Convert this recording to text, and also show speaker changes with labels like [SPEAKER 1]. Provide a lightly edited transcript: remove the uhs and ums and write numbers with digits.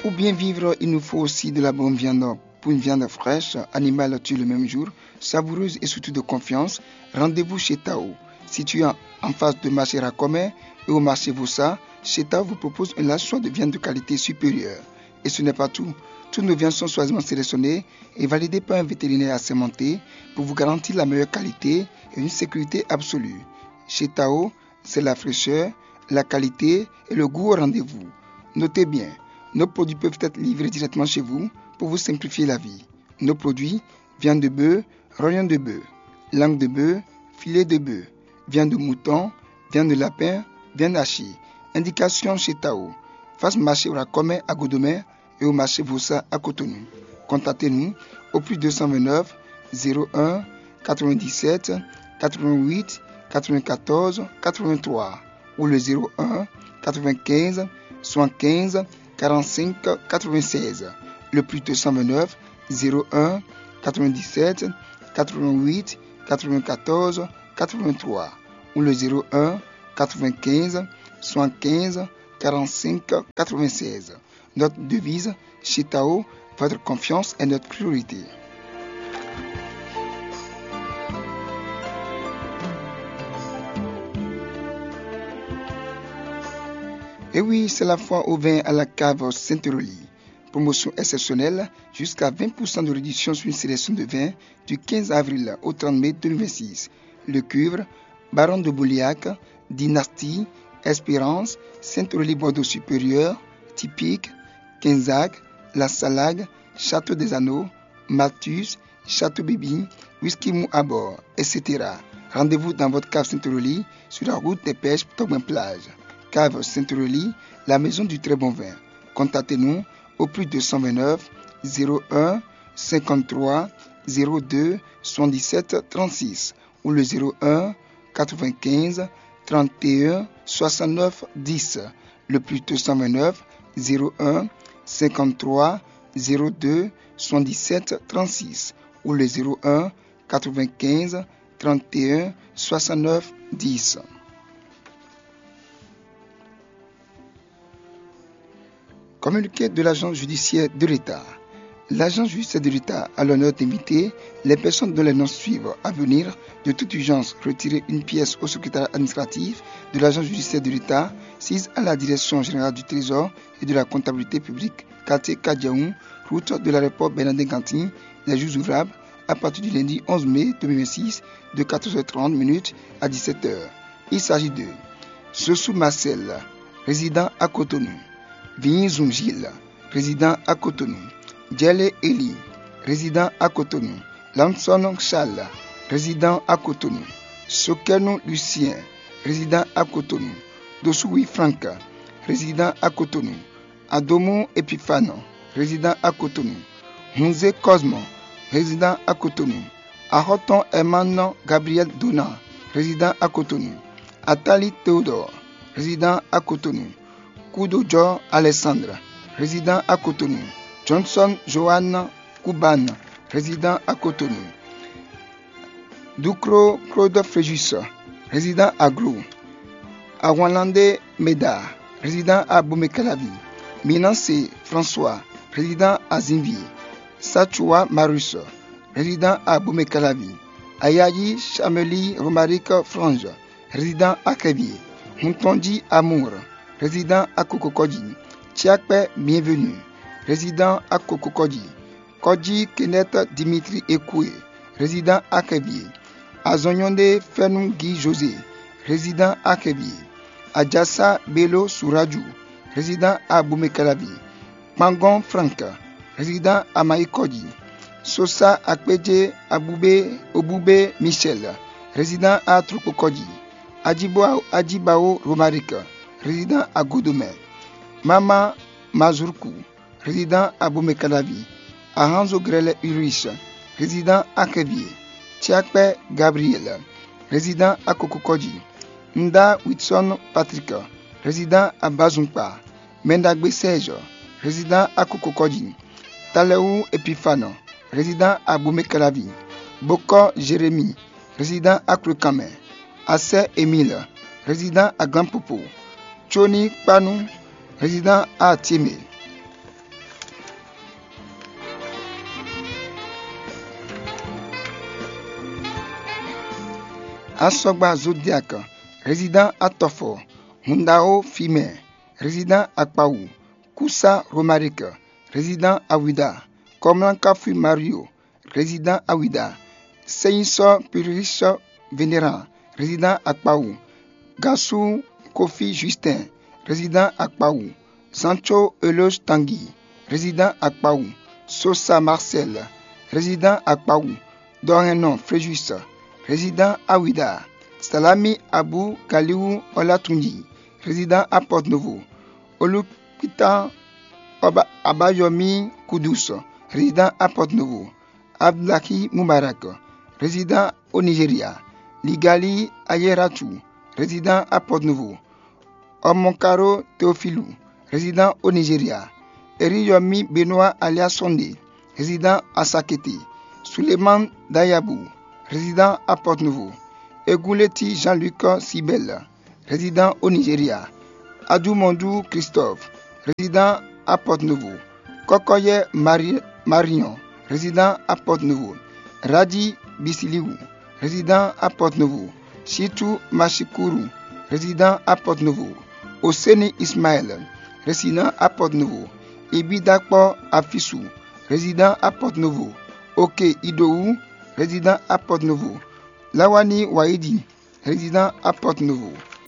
[SPEAKER 1] Pour bien vivre, il nous faut aussi de la bonne viande. Pour une viande fraîche, animale tuée le même jour, savoureuse et surtout de confiance, rendez-vous chez Tao. Situé en face de marché Racomé et au marché Vossa, chez Tao vous propose un large choix de viande de qualité supérieure. Et ce n'est pas tout. Toutes nos viandes sont soigneusement sélectionnées et validées par un vétérinaire assermenté pour vous garantir la meilleure qualité et une sécurité absolue. Chez Tao, c'est la fraîcheur, la qualité et le goût au rendez-vous. Notez bien, nos produits peuvent être livrés directement chez vous pour vous simplifier la vie. Nos produits, viande de bœuf, rognon de bœuf, langue de bœuf, filet de bœuf, viande de mouton, viande de lapin, viande hachée. Indication chez Tao, face marché Racomé à Godomé et au marché Vossa à Cotonou. Contactez-nous au plus 229 01 97 88 94 83 ou le 01 95 75 45 96. Le plus 229 01 97 88 94 83 ou le 01 95 75 45 96. Notre devise, chez Tao, votre confiance est notre priorité. Et oui, c'est la foire au vin à la cave Sainte-Rolie. Promotion exceptionnelle, jusqu'à 20% de réduction sur une sélection de vins du 15 avril au 30 mai 2026. Le Cuivre, Baron de Bouliac, Dynastie, Espérance, Sainte-Rolie Bordeaux Supérieur, Typique, Quinzac, La Salade, Château des Anneaux, Malthus, Château Bibi, Whisky Mou à bord, etc. Rendez-vous dans votre cave Sainte-Rolie sur la route des pêches Tobin-Plage. Cave Sainte-Rolie, la maison du très bon vin. Contactez-nous au plus 229 01 53 02 77 36 ou le 01 95 31 69 10. Le plus 229 01 53 02 77 36 ou le 01 95 31 69 10. Communiqué de l'agence judiciaire de l'État. L'agence judiciaire de l'État a l'honneur d'inviter les personnes dont les noms suivent à venir de toute urgence retirer une pièce au secrétariat administratif de l'agence judiciaire de l'État, sise à la direction générale du Trésor et de la comptabilité publique, quartier Kadiaou, route de l'aéroport Bernardin-Gantin, les jours ouvrables à partir du lundi 11 mai 2026 de 14h30 à 17h. Il s'agit de Sossou Marcel, résident à Cotonou. Vigny Gilles, résident à Cotonou. Djele Eli, résident à Cotonou. Lanson Charles, résident à Cotonou. Sokernou Lucien, résident à Cotonou. Dosoui Franck, résident à Cotonou. Adomou Epifano, résident à Cotonou. Hunze Cosmo, résident à Cotonou. Ahoton Emmanuel Gabriel Dona, résident à Cotonou. Atali Théodore, résident à Cotonou. Kudojo Alessandre, résident à Cotonou. Johnson Joanne Kuban, résident à Cotonou. Ducro Claude Fréjus, résident à Grou. Awalande Meda, résident à Boumekalavi. Minanse François, résident à Zimbi. Sachua Marus, résident à Boumekalavi. Ayayi Chameli Romaric Frange, résident à Kévier. Huntondi Amour, résident à Kokokodji. Tchiakpe Bienvenue, résident à Kokokodji. Kodji Kenneth Dimitri Ekoué, résident à Kévier. Azonyonde Fenou Guy José, résident à Kévier. Adjassa Bello Souradjou, résident à Boumekalavi. Pangon Franck, résident à Maïkodji. Sosa Akpedje Oboubé Michel, résident à Trokokodji. Adjibao Romaric, résident à Godomé. Mama Mazurkou, résident à Boumekalavi. Ahanzo Grele Ulrich, résident à Kévier. Tchiakpe Gabriel, résident à Kokokodji. Nda Whitson Patrick, résident à Bazumpa. Mendagbe Serge, résident à Kokokodji. Taleou Epifano, résident à Boumekalavi. Boko Jérémy, résident à Krokame. Assé Émile, résident à Grand Popo. Choni Panou, résident à Tiémé. Asogba Zodiac, résident à Tofo, Mundao Fime, résident à Paou, Koussa Romaric, résident à Ouida, Komlankafu Mario, résident à Ouida, Seigneur Purish Vénérant, résident à Paou, Gassou Kofi Justin, résident à Paou, Sancho Eloge Tanguy, résident à Paou, Sosa Marcel, résident à Paou, Dorenon Fréjus, résident à Ouida, Salami Abou Kaliou Olatundi, résident à Port-Nouveau, Olupita Abayomi Koudous, résident à Port-Nouveau, Abdlaki Moubarak, résident au Nigeria, Ligali Ayeratou, résident à Port-Nouveau, Omonkaro Théophilou, résident au Nigeria, Eriyomi Benoît alias Sondé, résident à Sakete, Suleiman Dayabou, résident à Port-Nouveau, Egouleti Jean-Luc Sibel, résident au Nigeria, Adou Christophe, résident à Port-Nouveau, Kokoye Marion, résident à Port-Nouveau, Radi Bisiliou, résident à Port-Nouveau, Chitou Machikourou, résident à Port-Nouveau, Oseni Ismaël, résident à Port-Nouveau, Ibidakpo Afissou, résident à Port-Nouveau, Oke Idou, résident à Port-Nouveau, Lawani Waidi, résident à Port-Nouveau.